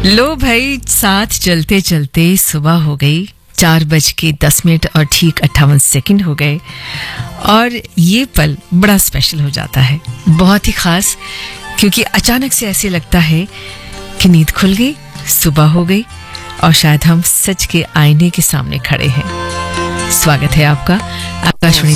लो भाई, साथ चलते चलते सुबह हो गई, 4:10 और ठीक 58 सेकंड हो गए। और ये पल बड़ा स्पेशल हो जाता है, बहुत ही खास, क्योंकि अचानक से ऐसे लगता है कि नींद खुल गई, सुबह हो गई और शायद हम सच के आईने के सामने खड़े हैं। स्वागत है आपका आकाशवाणी